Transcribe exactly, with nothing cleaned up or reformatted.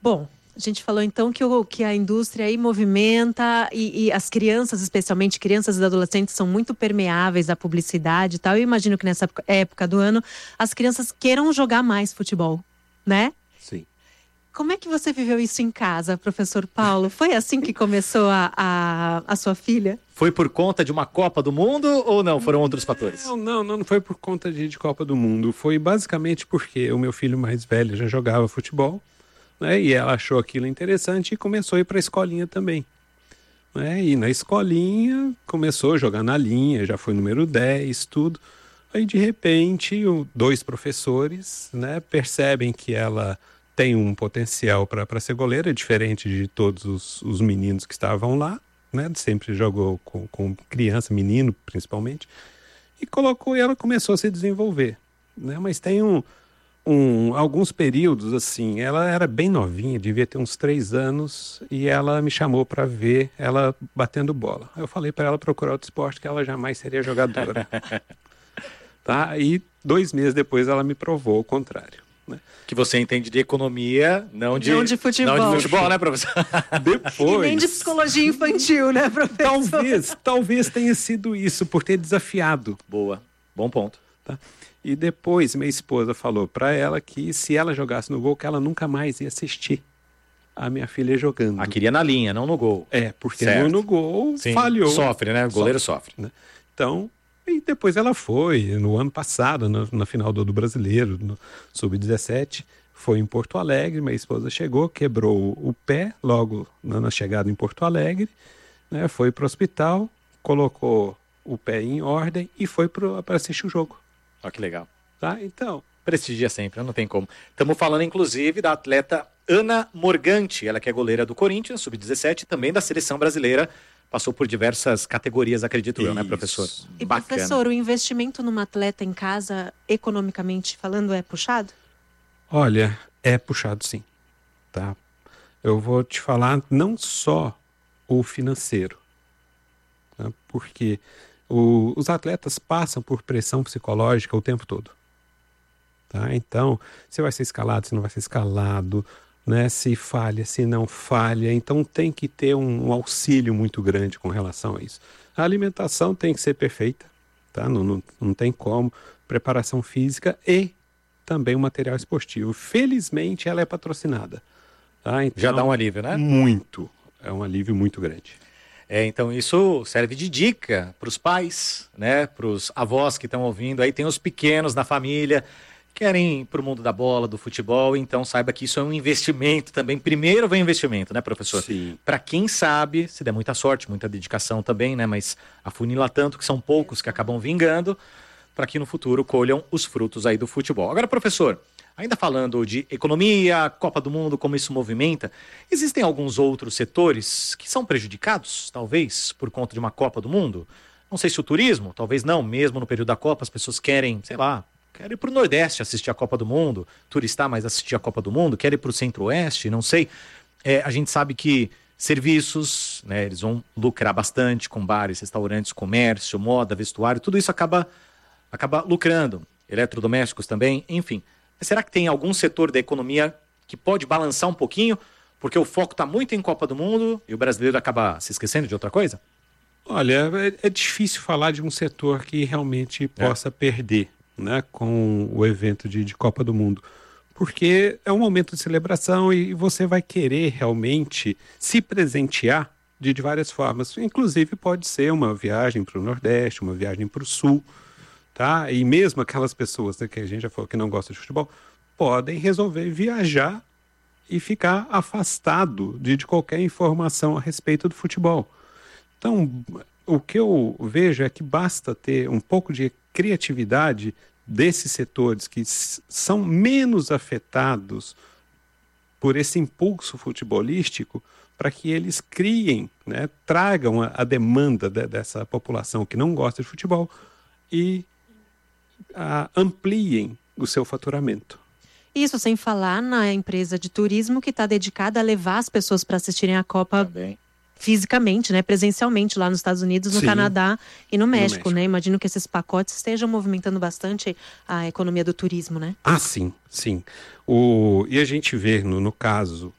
Bom, a gente falou então que, o, que a indústria aí movimenta e, e as crianças, especialmente crianças e adolescentes, são muito permeáveis à publicidade e tal. Eu imagino que nessa época do ano as crianças queiram jogar mais futebol, né? Sim. Como é que você viveu isso em casa, professor Paulo? Foi assim que começou a, a, a sua filha? Foi por conta de uma Copa do Mundo ou não? Foram outros fatores? Não, não, não foi por conta de, de Copa do Mundo. Foi basicamente porque o meu filho mais velho já jogava futebol, né? E ela achou aquilo interessante e começou a ir para a escolinha também. Né? E na escolinha começou a jogar na linha, já foi número dez, tudo. Aí de repente, o, dois professores, né, percebem que ela tem um potencial para ser goleira, diferente de todos os, os meninos que estavam lá, né? Sempre jogou com, com criança, menino principalmente, e colocou e ela começou a se desenvolver, né? Mas tem um, um, alguns períodos assim, ela era bem novinha, devia ter uns três anos, e ela me chamou para ver ela batendo bola. Eu falei para ela procurar outro esporte, que ela jamais seria jogadora. Tá? E dois meses depois ela me provou o contrário. Né? Que você entende de economia, não de, não de futebol. Não de futebol, né, professor? Depois... E nem de psicologia infantil, né, professor? Talvez, talvez tenha sido isso, por ter desafiado. Boa, bom ponto. Tá? E depois minha esposa falou para ela que se ela jogasse no gol, que ela nunca mais ia assistir a minha filha jogando. Ah, queria na linha, não no gol. É, porque certo. no, no gol Sim, falhou. Sofre, né? O goleiro sofre. sofre né? Então... E depois ela foi, no ano passado, na, na final do, do Brasileiro, no sub dezessete, foi em Porto Alegre, minha esposa chegou, quebrou o, o pé logo na, na chegada em Porto Alegre, né, foi para o hospital, colocou o pé em ordem e foi para assistir o jogo. Olha que legal. Tá? Então... Prestigia sempre, não tem como. Estamos falando, inclusive, da atleta Ana Morgante, ela que é goleira do Corinthians, sub dezessete, também da seleção brasileira. Passou por diversas categorias, acredito eu, né, professor? E, bacana. Professor, o investimento numa atleta em casa, economicamente falando, é puxado? Olha, é puxado sim, tá? Eu vou te falar não só o financeiro, tá? Porque o, os atletas passam por pressão psicológica o tempo todo, tá? Então, você vai ser escalado, você não vai ser escalado... Né, se falha, se não falha, então tem que ter um, um auxílio muito grande com relação a isso. A alimentação tem que ser perfeita, tá? não, não, não tem como, preparação física e também o material esportivo. Felizmente ela é patrocinada. Tá? Então, já dá um alívio, né? Muito, é um alívio muito grande. É, então isso serve de dica para os pais, né, para os avós que estão ouvindo, aí tem os pequenos na família, querem ir para o mundo da bola, do futebol, então saiba que isso é um investimento também. Primeiro vem investimento, né, professor? Sim. Para quem sabe, se der muita sorte, muita dedicação também, né, mas afunila tanto que são poucos que acabam vingando, para que no futuro colham os frutos aí do futebol. Agora, professor, ainda falando de economia, Copa do Mundo, como isso movimenta, existem alguns outros setores que são prejudicados, talvez, por conta de uma Copa do Mundo? Não sei se o turismo, talvez não, mesmo no período da Copa as pessoas querem, sei lá, quer ir para o Nordeste assistir a Copa do Mundo, turistar, mas assistir a Copa do Mundo, quer ir para o Centro-Oeste, não sei. É, a gente sabe que serviços, né, eles vão lucrar bastante com bares, restaurantes, comércio, moda, vestuário, tudo isso acaba, acaba lucrando. Eletrodomésticos também, enfim. Mas será que tem algum setor da economia que pode balançar um pouquinho, porque o foco está muito em Copa do Mundo e o brasileiro acaba se esquecendo de outra coisa? Olha, é, é difícil falar de um setor que realmente possa é. perder, né, com o evento de, de Copa do Mundo, porque é um momento de celebração e você vai querer realmente se presentear de, de várias formas, inclusive pode ser uma viagem para o Nordeste, uma viagem para o Sul, tá? E mesmo aquelas pessoas, né, que a gente já falou que não gostam de futebol, podem resolver viajar e ficar afastado de, de qualquer informação a respeito do futebol. Então, o que eu vejo é que basta ter um pouco de criatividade desses setores que s- são menos afetados por esse impulso futebolístico para que eles criem, né, tragam a, a demanda de, dessa população que não gosta de futebol e a, ampliem o seu faturamento. Isso sem falar na empresa de turismo que está dedicada a levar as pessoas para assistirem a Copa Também. fisicamente, né, presencialmente lá nos Estados Unidos, no Sim. Canadá e no México, México. né? Imagino que esses pacotes estejam movimentando bastante a economia do turismo, né? Ah, sim, sim. O, e a gente vê, no, no caso